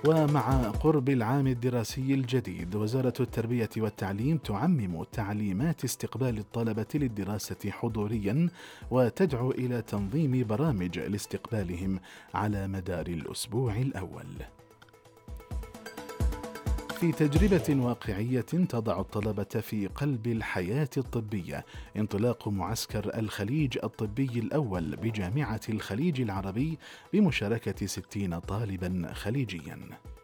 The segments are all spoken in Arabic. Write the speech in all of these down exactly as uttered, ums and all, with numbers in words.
ومع قرب العام الدراسي الجديد، وزارة التربية والتعليم تعمم تعليمات استقبال الطلبة للدراسة حضوريا، وتدعو إلى تنظيم برامج لاستقبالهم على مدار الأسبوع الأول. في تجربة واقعية تضع الطلبة في قلب الحياة الطبية، انطلاق معسكر الخليج الطبي الأول بجامعة الخليج العربي بمشاركة ستين طالبا خليجيا.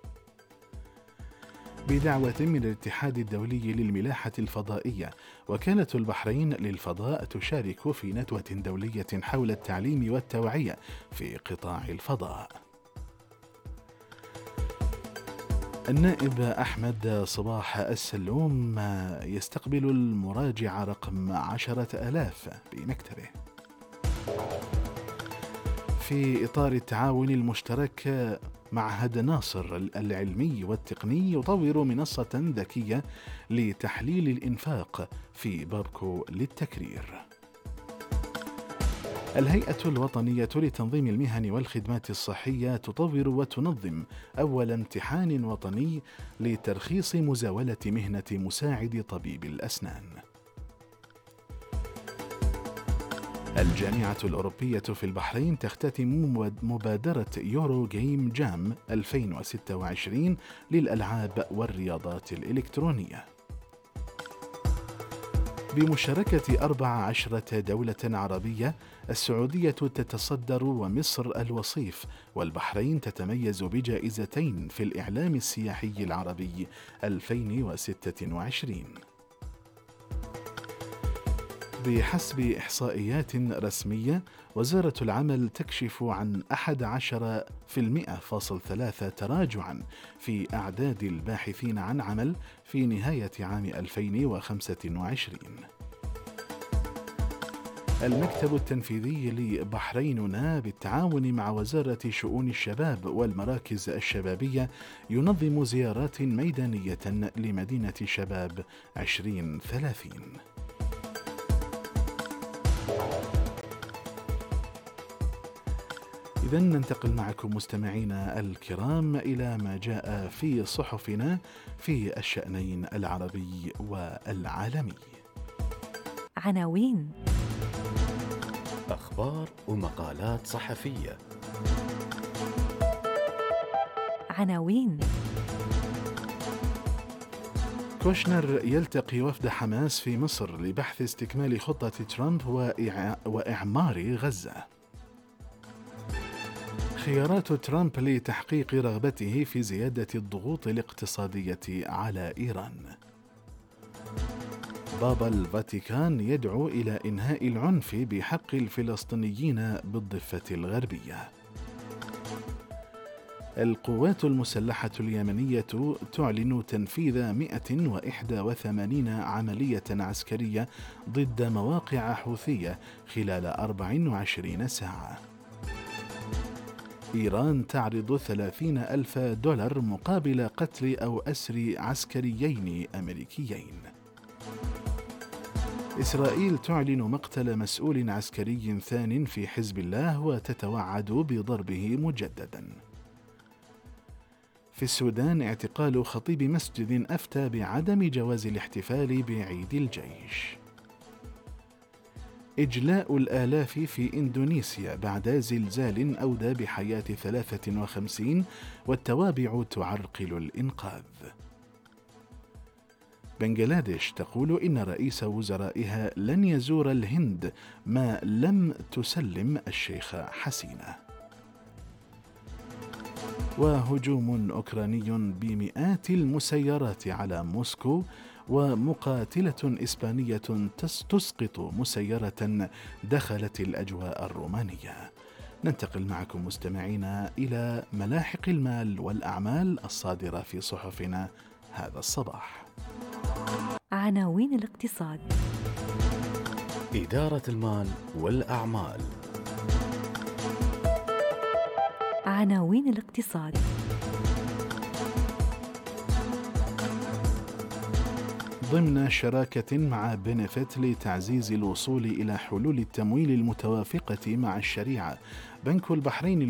بدعوة من الاتحاد الدولي للملاحة الفضائية، وكالة البحرين للفضاء تشارك في ندوة دولية حول التعليم والتوعية في قطاع الفضاء. النائب أحمد صباح السلوم يستقبل المراجع رقم عشرة آلاف بمكتبه. في إطار التعاون المشترك، معهد ناصر العلمي والتقني يطور منصة ذكية لتحليل الإنفاق في بابكو للتكرير. الهيئة الوطنية لتنظيم المهن والخدمات الصحية تطور وتنظم أول امتحان وطني لترخيص مزاولة مهنة مساعد طبيب الأسنان. الجامعة الأوروبية في البحرين تختتم مبادرة يورو جيم جام ألفين وستة وعشرين للألعاب والرياضات الإلكترونية بمشاركة أربع عشرة دولة عربية. السعودية تتصدر ومصر الوصيف، والبحرين تتميز بجائزتين في الإعلام السياحي العربي ألفين وستة وعشرين. بحسب إحصائيات رسمية، وزارة العمل تكشف عن أحد عشر فاصلة ثلاثة بالمئة تراجعا في أعداد الباحثين عن عمل في نهاية عام ألفين وخمسة وعشرين. المكتب التنفيذي لبحريننا بالتعاون مع وزارة شؤون الشباب والمراكز الشبابية ينظم زيارات ميدانية لمدينة شباب عشرين ثلاثين. إذن ننتقل معكم مستمعينا الكرام إلى ما جاء في صحفنا في الشأنين العربي والعالمي. عناوين، أخبار ومقالات صحفية. عناوين: كوشنر يلتقي وفد حماس في مصر لبحث استكمال خطة ترامب وإع... وإعمار غزة. خيارات ترامب لتحقيق رغبته في زيادة الضغوط الاقتصادية على إيران. بابا الفاتيكان يدعو إلى إنهاء العنف بحق الفلسطينيين بالضفة الغربية. القوات المسلحة اليمنية تعلن تنفيذ مئة وإحدى وثمانين عملية عسكرية ضد مواقع حوثية خلال أربع وعشرين ساعة. إيران تعرض ثلاثين ألف دولار مقابل قتل أو أسر عسكريين أمريكيين. إسرائيل تعلن مقتل مسؤول عسكري ثان في حزب الله وتتوعد بضربه مجددا. في السودان اعتقال خطيب مسجد أفتى بعدم جواز الاحتفال بعيد الجيش. إجلاء الآلاف في إندونيسيا بعد زلزال أودى بحياة ثلاثة وخمسين، والتوابع تعرقل الإنقاذ. بنغلاديش تقول إن رئيس وزرائها لن يزور الهند ما لم تسلم الشيخة حسينة. وهجوم أوكراني بمئات المسيرات على موسكو، ومقاتلة إسبانية تسقط مسيرة دخلت الأجواء الرومانية. ننتقل معكم مستمعينا إلى ملاحق المال والأعمال الصادرة في صحفنا هذا الصباح. عناوين الاقتصاد. إدارة المال والأعمال. عناوين الاقتصاد. ضمن شراكة مع بنفيت لتعزيز الوصول إلى حلول التمويل المتوافقة مع الشريعة، بنك البحرين